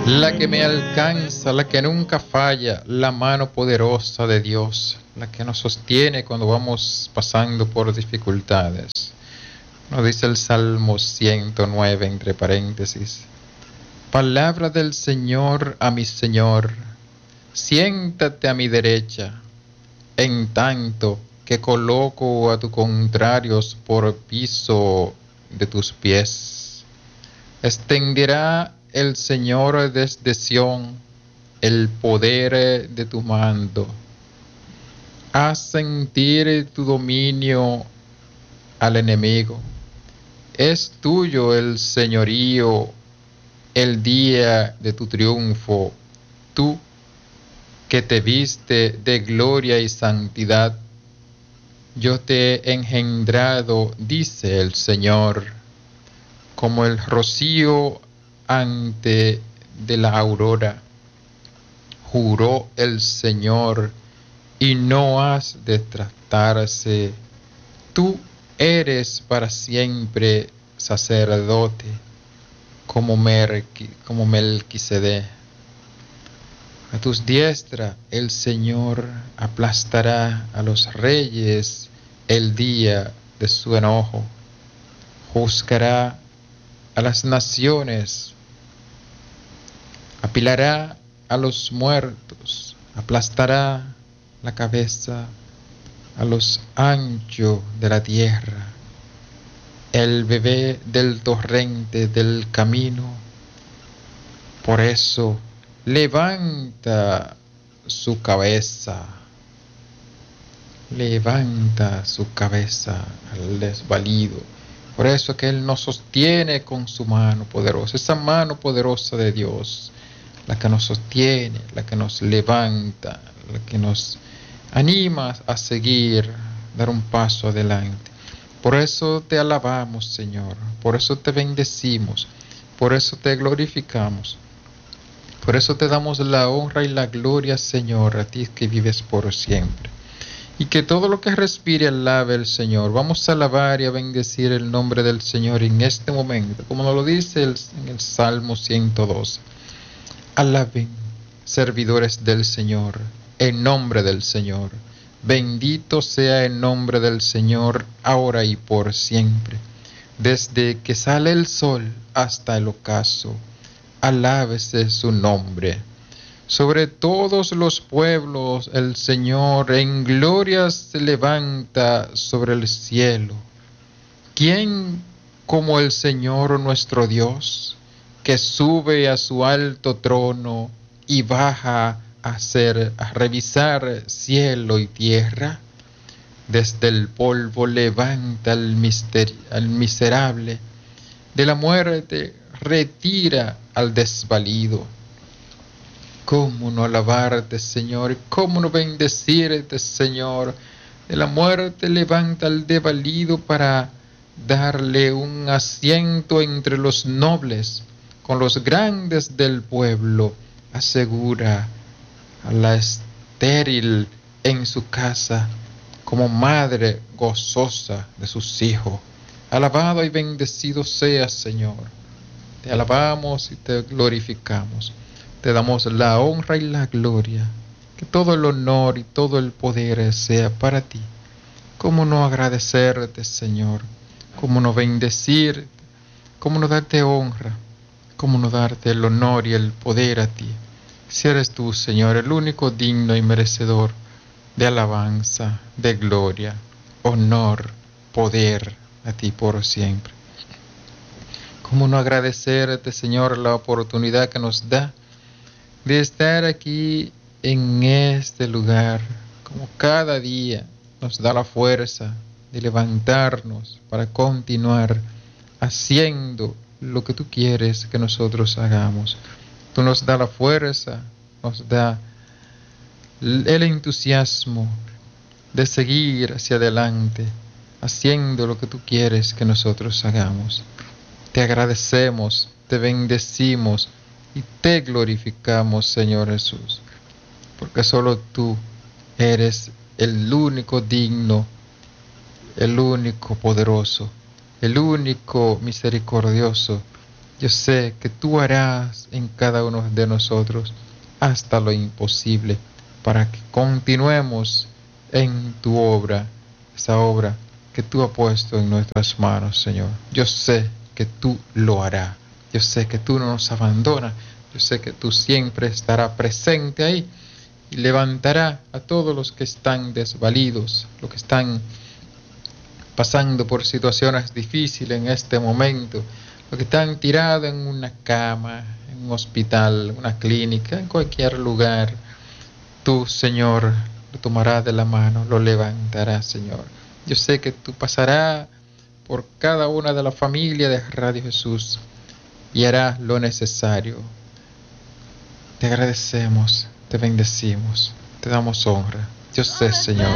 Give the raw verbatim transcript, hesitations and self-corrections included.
la que me alcanza, la que nunca falla, la mano poderosa de Dios, la que nos sostiene cuando vamos pasando por dificultades. Nos dice el Salmo ciento nueve, entre paréntesis: palabra del Señor a mi Señor, siéntate a mi derecha, en tanto que coloco a tus contrarios por piso de tus pies. Extenderá el Señor desde Sión el poder de tu mando. Haz sentir tu dominio al enemigo. Es tuyo el señorío, el día de tu triunfo, tú que te viste de gloria y santidad. Yo te he engendrado, dice el Señor, como el rocío antes de la aurora. Juró el Señor, y no has de tratarse. Tú eres para siempre sacerdote, como, Merqui, como Melquisedec. A tus diestra el Señor aplastará a los reyes el día de su enojo. Juzgará a las naciones, apilará a los muertos, aplastará la cabeza a los anchos de la tierra. El bebé del torrente del camino. Por eso levanta su cabeza, levanta su cabeza al desvalido. Por eso que Él nos sostiene con su mano poderosa, esa mano poderosa de Dios, la que nos sostiene, la que nos levanta, la que nos anima a seguir, dar un paso adelante. Por eso te alabamos, Señor, por eso te bendecimos, por eso te glorificamos. Por eso te damos la honra y la gloria, Señor, a ti que vives por siempre. Y que todo lo que respire alabe al Señor. Vamos a alabar y a bendecir el nombre del Señor en este momento, como nos lo dice el, en el Salmo ciento doce. Alaben, servidores del Señor, en nombre del Señor. Bendito sea el nombre del Señor, ahora y por siempre. Desde que sale el sol hasta el ocaso, alábese su nombre. Sobre todos los pueblos el Señor en gloria se levanta sobre el cielo. ¿Quién como el Señor nuestro Dios, que sube a su alto trono y baja a hacer, a revisar cielo y tierra? Desde el polvo levanta al, mister, al miserable, de la muerte retira al desvalido. ¿Cómo no alabarte, Señor? ¿Cómo no bendecirte, Señor? De la muerte levanta al desvalido para darle un asiento entre los nobles. Con los grandes del pueblo asegura a la estéril en su casa como madre gozosa de sus hijos. Alabado y bendecido seas, Señor. Te alabamos y te glorificamos. Te damos la honra y la gloria. Que todo el honor y todo el poder sea para ti. ¿Cómo no agradecerte, Señor? ¿Cómo no bendecirte? ¿Cómo no darte honra? ¿Cómo no darte el honor y el poder a ti? Si eres tú, Señor, el único digno y merecedor de alabanza, de gloria, honor, poder a ti por siempre. ¿Cómo no agradecerte, Señor, la oportunidad que nos da de estar aquí en este lugar, como cada día nos da la fuerza de levantarnos para continuar haciendo lo que tú quieres que nosotros hagamos? Tú nos das la fuerza, nos da el entusiasmo de seguir hacia adelante, haciendo lo que tú quieres que nosotros hagamos. Te agradecemos, te bendecimos y te glorificamos, Señor Jesús, porque solo tú eres el único digno, el único poderoso, el único misericordioso, Yo sé que tú harás en cada uno de nosotros hasta lo imposible para que continuemos en tu obra, esa obra que tú has puesto en nuestras manos, Señor. Yo sé que tú lo harás. Yo sé que tú no nos abandonas. Yo sé que tú siempre estarás presente ahí y levantará a todos los que están desvalidos, los que están pasando por situaciones difíciles en este momento, los que están tirados en una cama, en un hospital, en una clínica, en cualquier lugar. Tú, Señor, lo tomarás de la mano, lo levantarás, Señor. Yo sé que tú pasarás por cada una de las familias de Radio Jesús y harás lo necesario. Te agradecemos, te bendecimos, te damos honra. Yo sé, Señor,